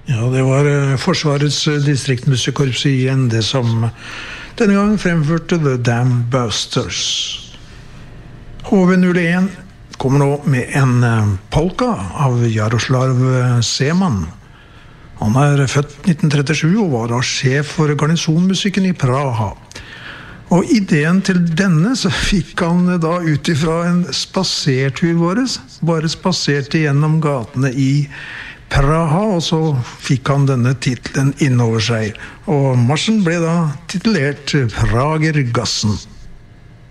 Ja, det var Forsvarets distriktmusikkorps igjen, det som denne gangen fremførte The Dam Busters. HV01 kommer nå med en polka av Jaroslav Seman. Han født 1937 og var da sjef for garnisonmusikken i Praha. Og ideen til denne så fikk han da utifra en spasertur våres, bare spaserte gjennom gatene i Praha, og så fikk han denne titlen innover seg. Og marsjen ble da titulert Pragergassen.